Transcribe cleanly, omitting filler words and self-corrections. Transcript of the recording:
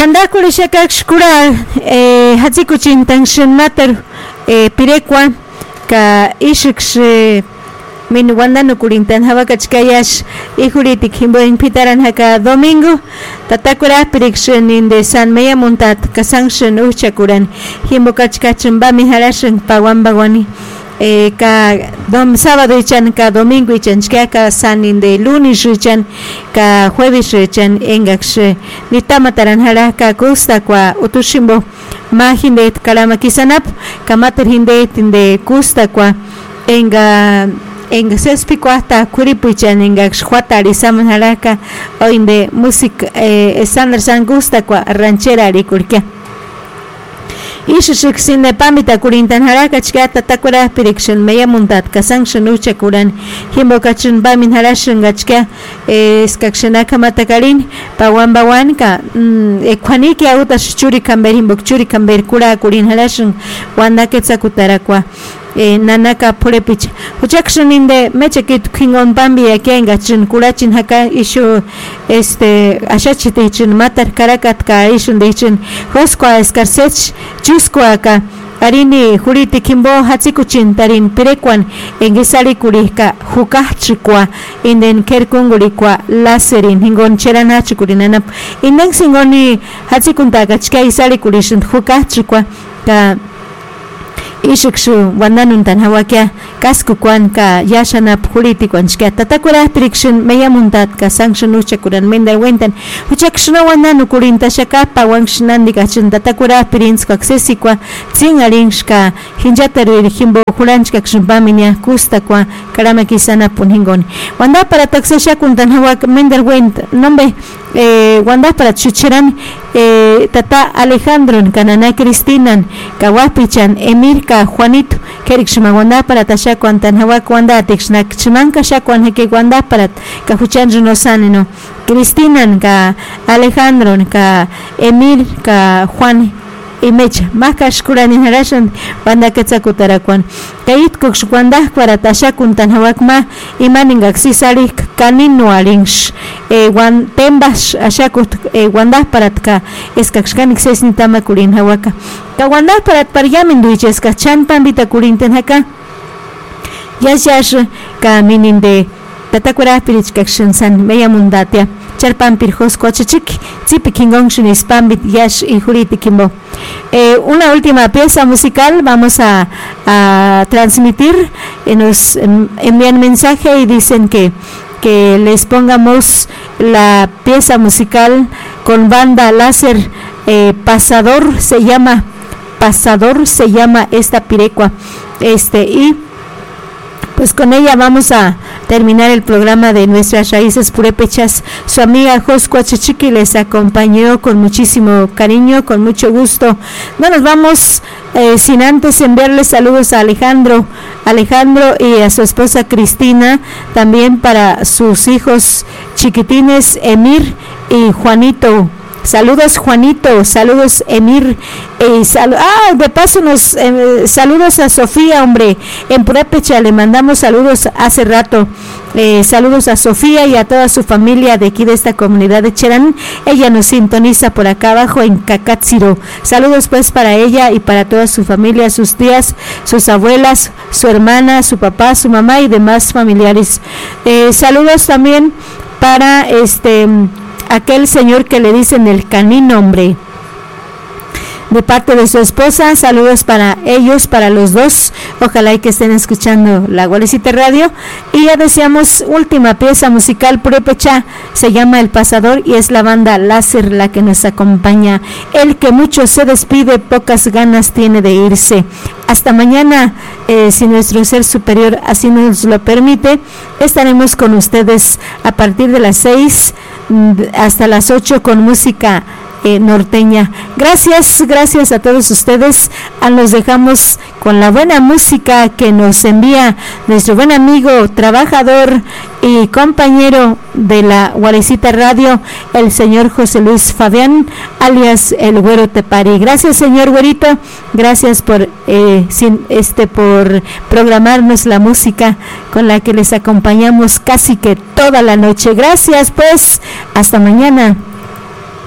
Handakuri shakak shkura hatsikuchin tangshin mater pirekwa ka ishiksh min wandano kurintan habakachkayash ihuriti kimbo invitaran haka domingo tatakura pirikshn inde San Meya Muntat kasangshin uchakuran himbo kachkachin bami harashin pawambawani ka sábado ichan ka domingo ichan ka san inde lunes ichan ka jueves ichan engaksh nitamataran hara ka kusta kwa utushimbo mahinde kalama kisanap kamater hinde tinde kusta kwa en sespico hasta curipichan en gaxhuatari samanaraka o inde música estándar san gusta kwa ranchera rikurkia ishishik sinde pamita kurintan haraka chkata takura pirikshon Meya Muntat kasangshan ucha kuran himbokachun bamin harashan gachka skakshana matakarin pawan ka ekwaniki auta churi kamber himbok churi kamber kura kurin harashan wanda ketsakutarakwa nanaka purepich huchakshin inde mechekit kingon bambi akengachin kurachin haka ishu ashachitechin matar karakat ka ishun dechin hoskwa escarsech chuskwa ka arini huriti kimbo hatsikuchin tarin pirekwan engisari kurika hukachikwa inden kerkungurikwa laserin hingon cherana chikurinanap inden singoni hatsikunta gachka isari kurishin hukachikwa ka ishikshu wananuntan hawakia kaskukwan ka yashana politikwan chka tatakura prikshun Meya Muntat ka sangshan uchakuran mendar wentan uchakshuna wananu kurinta shaka pawangshnandi kachin tatakura pirins kaksesikwa tsingarinshka hinjatarir himbo huranchka kshunpaminia kustakwa karama kisana punhingon wanda para taksasha kuntan hawak mendar went nombe wanda para chuchiran tata Alejandro kanana Cristinan kawapichan Emir ka Juanito kerikshma wanda para tasha kwantan hawak wanda tikshnak chimanka shakwan heke wanda para ka huchan rinosaneno Cristinan ka Alejandro ka Emir ka Juan imecha makash kurani harashan wanda ketsakutarakwan kait koks wanda para tasha kuntan hawakma imaningak sisari kanino alinsh wan tembas ashakut wanda paratka eskakshkanik sesnitama kurin hawaka ka wanda parat paryamin duiches ka chan pambita kurinten haka yash ka mininde tatakura pirichkakshan San Meya Muntatia charpampir hosko chichik tsipikingongshin ispambit yash y juriti kimbo. Una última pieza musical vamos a transmitir, nos envían mensaje y dicen que les pongamos la pieza musical con banda láser Pasador se llama esta pirecua y pues con ella vamos a terminar el programa de Nuestras Raíces Purépechas. Su amiga Joscua Chichiqui les acompañó con muchísimo cariño, con mucho gusto. No nos vamos sin antes enviarles saludos a Alejandro y a su esposa Cristina, también para sus hijos chiquitines Emir y Juanito. Saludos Juanito, saludos Emir, de paso nos saludos a Sofía, hombre, en Purépecha le mandamos saludos hace rato, saludos a Sofía y a toda su familia de aquí de esta comunidad de Cherán. Ella nos sintoniza por acá abajo en Cacatziro. Saludos pues para ella y para toda su familia, sus tías, sus abuelas, su hermana, su papá, su mamá y demás familiares. Saludos también para aquel señor que le dicen el canino, hombre, de parte de su esposa. Saludos para ellos, para los dos, ojalá y que estén escuchando la Gualecita Radio. Y ya deseamos última pieza musical purépecha, se llama El Pasador y es la banda Láser la que nos acompaña. El que mucho se despide, pocas ganas tiene de irse. Hasta mañana, si nuestro ser superior así nos lo permite, estaremos con ustedes a partir de las 6 hasta las 8 con música norteña. Gracias a todos ustedes. Nos dejamos con la buena música que nos envía nuestro buen amigo, trabajador y compañero de la Gualecita Radio, el señor José Luis Fabián, alias el Güero Tepari. Gracias, señor Güerito, gracias por programarnos la música con la que les acompañamos casi que toda la noche. Gracias, pues, hasta mañana.